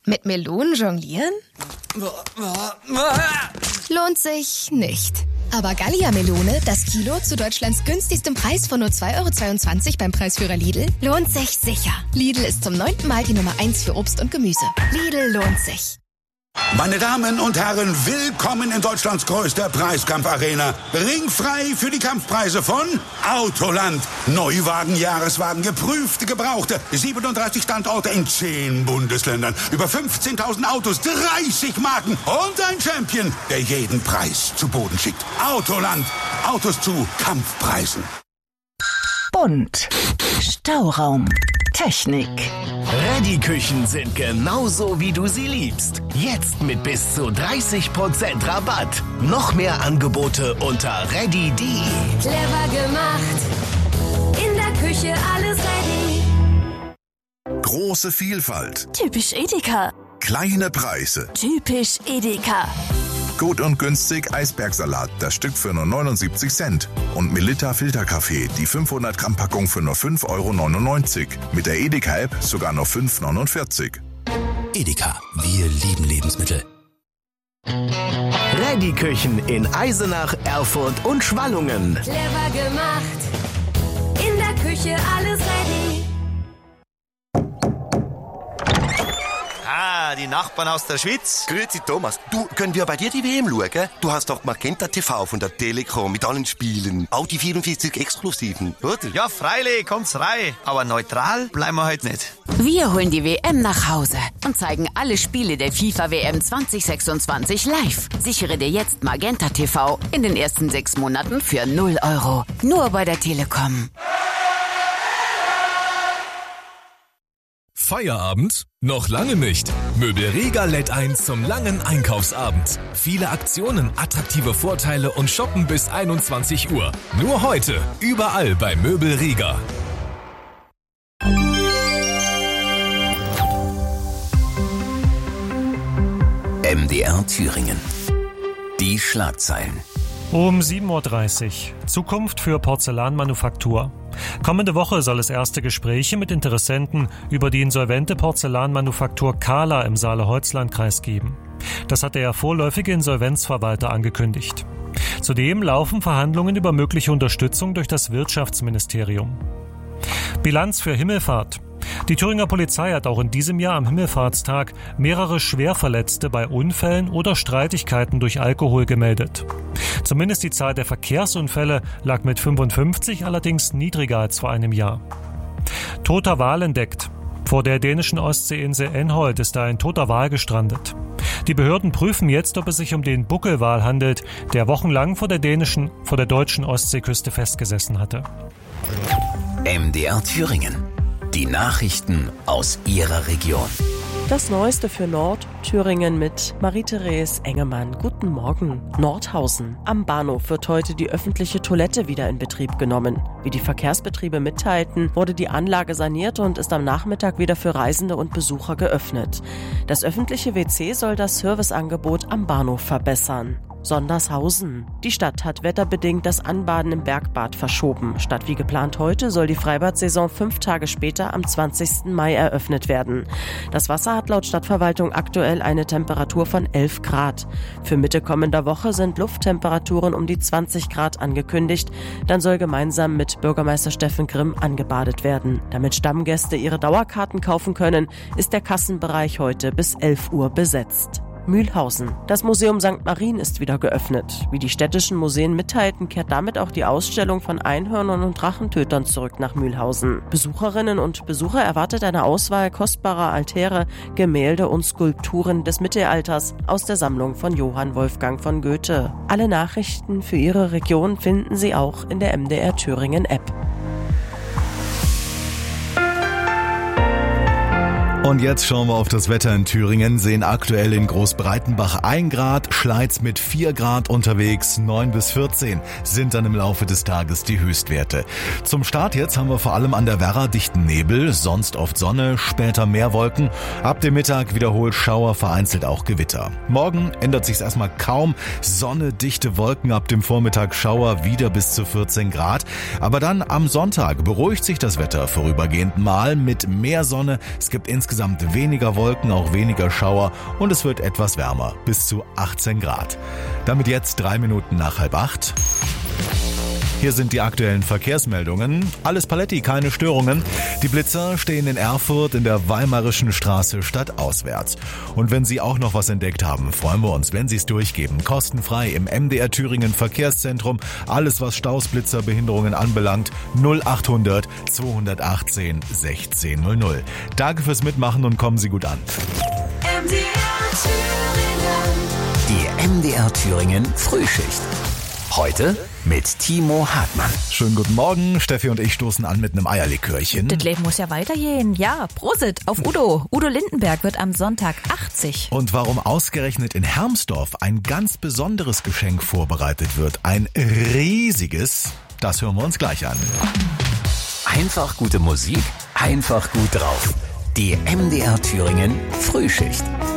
Mit Melonen jonglieren? Lohnt sich nicht. Aber Gallia-Melone, das Kilo zu Deutschlands günstigstem Preis von nur 2,22 € beim Preisführer Lidl, lohnt sich sicher. Lidl ist zum 9. Mal die Nummer 1 für Obst und Gemüse. Lidl lohnt sich. Meine Damen und Herren, willkommen in Deutschlands größter Preiskampfarena. Ringfrei für die Kampfpreise von Autoland. Neuwagen, Jahreswagen, geprüfte, gebrauchte. 37 Standorte in 10 Bundesländern. Über 15.000 Autos, 30 Marken und ein Champion, der jeden Preis zu Boden schickt. Autoland. Autos zu Kampfpreisen. Bunt. Stauraum. Technik. Reddy-Küchen sind genauso, wie du sie liebst. Jetzt mit bis zu 30% Rabatt. Noch mehr Angebote unter reddy.de. Clever gemacht. In der Küche alles ready. Große Vielfalt. Typisch Edeka. Kleine Preise. Typisch Edeka. Gut und günstig Eisbergsalat, das Stück für nur 79 Cent. Und Melitta Filterkaffee, die 500 Gramm Packung für nur 5,99 €. Mit der Edeka-App sogar nur 5,49 €. Edeka, wir lieben Lebensmittel. Reddy-Küchen in Eisenach, Erfurt und Schwallungen. Clever gemacht. In der Küche alles ready. Ah, die Nachbarn aus der Schweiz. Grüezi Thomas, du, können wir bei dir die WM schauen? Du hast doch Magenta TV von der Telekom mit allen Spielen. Auch die 44 Exklusiven, oder? Ja, freilich, kommt's rein. Aber neutral bleiben wir heute nicht. Wir holen die WM nach Hause und zeigen alle Spiele der FIFA-WM 2026 live. Sichere dir jetzt Magenta TV in den ersten 6 Monaten für 0 €. Nur bei der Telekom. Feierabend? Noch lange nicht. Möbelrega lädt ein zum langen Einkaufsabend. Viele Aktionen, attraktive Vorteile und Shoppen bis 21 Uhr. Nur heute, überall bei Möbelrega. MDR Thüringen. Die Schlagzeilen. Um 7:30 Uhr. Zukunft für Porzellanmanufaktur. Kommende Woche soll es erste Gespräche mit Interessenten über die insolvente Porzellanmanufaktur Kahler im Saale-Holzland-Kreis geben. Das hat der vorläufige Insolvenzverwalter angekündigt. Zudem laufen Verhandlungen über mögliche Unterstützung durch das Wirtschaftsministerium. Bilanz für Himmelfahrt. Die Thüringer Polizei hat auch in diesem Jahr am Himmelfahrtstag mehrere Schwerverletzte bei Unfällen oder Streitigkeiten durch Alkohol gemeldet. Zumindest die Zahl der Verkehrsunfälle lag mit 55 allerdings niedriger als vor einem Jahr. Toter Wal entdeckt. Vor der dänischen Ostseeinsel Enholt ist ein toter Wal gestrandet. Die Behörden prüfen jetzt, ob es sich um den Buckelwal handelt, der wochenlang vor der deutschen Ostseeküste festgesessen hatte. MDR Thüringen. Die Nachrichten aus Ihrer Region. Das Neueste für Nordthüringen mit Marie-Therese Engemann. Guten Morgen. Nordhausen. Am Bahnhof wird heute die öffentliche Toilette wieder in Betrieb genommen. Wie die Verkehrsbetriebe mitteilten, wurde die Anlage saniert und ist am Nachmittag wieder für Reisende und Besucher geöffnet. Das öffentliche WC soll das Serviceangebot am Bahnhof verbessern. Sondershausen. Die Stadt hat wetterbedingt das Anbaden im Bergbad verschoben. Statt wie geplant heute soll die Freibad-Saison 5 Tage später am 20. Mai eröffnet werden. Das Wasser hat laut Stadtverwaltung aktuell eine Temperatur von 11 Grad. Für Mitte kommender Woche sind Lufttemperaturen um die 20 Grad angekündigt. Dann soll gemeinsam mit Bürgermeister Steffen Grimm angebadet werden. Damit Stammgäste ihre Dauerkarten kaufen können, ist der Kassenbereich heute bis 11 Uhr besetzt. Mühlhausen. Das Museum St. Marien ist wieder geöffnet. Wie die städtischen Museen mitteilten, kehrt damit auch die Ausstellung von Einhörnern und Drachentötern zurück nach Mühlhausen. Besucherinnen und Besucher erwartet eine Auswahl kostbarer Altäre, Gemälde und Skulpturen des Mittelalters aus der Sammlung von Johann Wolfgang von Goethe. Alle Nachrichten für Ihre Region finden Sie auch in der MDR Thüringen App. Und jetzt schauen wir auf das Wetter in Thüringen, sehen aktuell in Großbreitenbach 1 Grad, Schleiz mit 4 Grad unterwegs, 9 bis 14 sind dann im Laufe des Tages die Höchstwerte. Zum Start jetzt haben wir vor allem an der Werra dichten Nebel, sonst oft Sonne, später mehr Wolken, ab dem Mittag wiederholt Schauer, vereinzelt auch Gewitter. Morgen ändert sich's erstmal kaum, Sonne, dichte Wolken, ab dem Vormittag Schauer, wieder bis zu 14 Grad. Aber dann am Sonntag beruhigt sich das Wetter vorübergehend mal mit mehr Sonne, es gibt insgesamt insgesamt weniger Wolken, auch weniger Schauer und es wird etwas wärmer, bis zu 18 Grad. Damit jetzt 3 Minuten nach 7:30. Hier sind die aktuellen Verkehrsmeldungen. Alles paletti, keine Störungen. Die Blitzer stehen in Erfurt in der Weimarischen Straße stadtauswärts. Und wenn Sie auch noch was entdeckt haben, freuen wir uns, wenn Sie es durchgeben. Kostenfrei im MDR Thüringen Verkehrszentrum. Alles, was Staus, Blitzer, Behinderungen anbelangt. 0800 218 1600. Danke fürs Mitmachen und kommen Sie gut an. Die MDR Thüringen Frühschicht. Heute mit Timo Hartmann. Schönen guten Morgen. Steffi und ich stoßen an mit einem Eierlikörchen. Das Leben muss ja weitergehen. Ja, Prosit auf Udo. Udo Lindenberg wird am Sonntag 80. Und warum ausgerechnet in Hermsdorf ein ganz besonderes Geschenk vorbereitet wird, ein riesiges, das hören wir uns gleich an. Einfach gute Musik, einfach gut drauf. Die MDR Thüringen Frühschicht.